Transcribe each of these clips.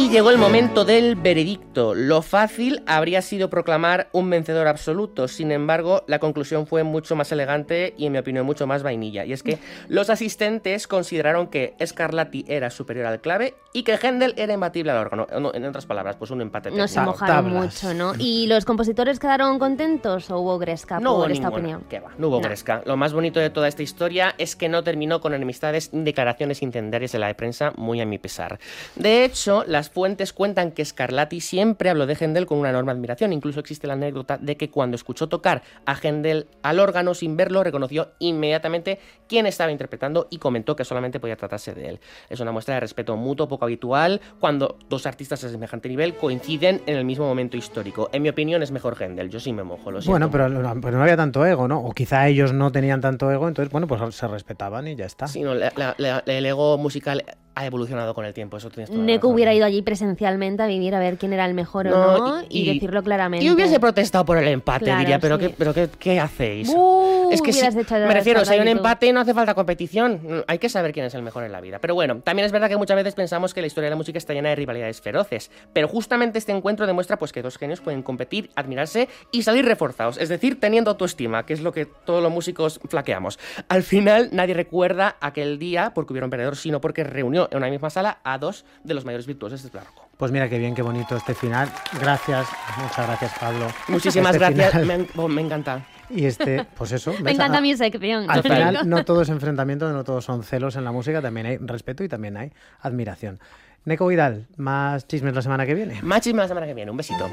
Y llegó el momento del veredicto. Lo fácil habría sido proclamar un vencedor absoluto. Sin embargo, la conclusión fue mucho más elegante y, en mi opinión, mucho más vainilla. Y es que los asistentes consideraron que Scarlatti era superior al clave y que Händel era imbatible al órgano. En otras palabras, pues un empate técnico. No se mojaron mucho, ¿no? ¿Y los compositores quedaron contentos o hubo gresca por esta opinión? ¿Qué va? No hubo gresca. Lo más bonito de toda esta historia es que no terminó con enemistades ni declaraciones incendiarias de la prensa, muy a mi pesar. De hecho, las fuentes cuentan que Scarlatti siempre habló de Händel con una enorme admiración. Incluso existe la anécdota de que cuando escuchó tocar a Händel al órgano sin verlo, reconoció inmediatamente quién estaba interpretando y comentó que solamente podía tratarse de él. Es una muestra de respeto mutuo poco habitual cuando dos artistas de semejante nivel coinciden en el mismo momento histórico. En mi opinión es mejor Händel, yo sí me mojo, lo siento. Bueno, pero no había tanto ego, ¿no? O quizá ellos no tenían tanto ego, entonces, bueno, pues se respetaban y ya está. Sí, no, el ego musical ha evolucionado con el tiempo, eso tienes toda la Neko razón. hubiera ido allí presencialmente a vivir a ver quién era el mejor o no y decirlo claramente. Y hubiese protestado por el empate, Claro, diría, sí. pero ¿qué hacéis? Es que me refiero, si hay un empate no hace falta competición, hay que saber quién es el mejor en la vida. Pero bueno, también es verdad que muchas veces pensamos que la historia de la música está llena de rivalidades feroces, pero justamente este encuentro demuestra pues que dos genios pueden competir, admirarse y salir reforzados, es decir, teniendo autoestima, que es lo que todos los músicos flaqueamos. Al final nadie recuerda aquel día porque hubiera un perdedor, sino porque reunió en una misma sala a dos de los mayores virtuosos del barroco. Pues mira qué bien, qué bonito este final. Gracias, muchas gracias, Pablo. Muchísimas gracias, me encanta. Y pues eso. Me encanta mi sección. Al final no todo es enfrentamiento, no todos son celos en la música, también hay respeto y también hay admiración. Neko Vidal, más chismes la semana que viene. Más chismes la semana que viene, un besito.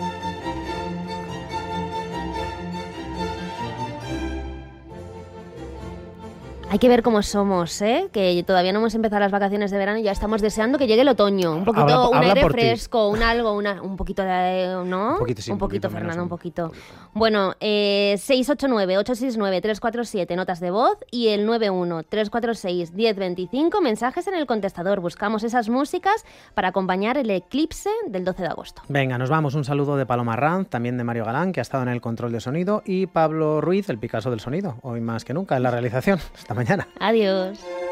Hay que ver cómo somos, ¿eh? Que todavía no hemos empezado las vacaciones de verano y ya estamos deseando que llegue el otoño. Un poquito, un aire fresco, un poquito de... ¿no? Un poquito, Fernando, un poquito. Bueno, 689-869-347, notas de voz, y el 91-346-1025, mensajes en el contestador. Buscamos esas músicas para acompañar el eclipse del 12 de agosto. Venga, nos vamos. Un saludo de Paloma Ranz, también de Mario Galán, que ha estado en el control de sonido, y Pablo Ruiz, el Picasso del sonido, hoy más que nunca en la realización. Hasta mañana. Adiós.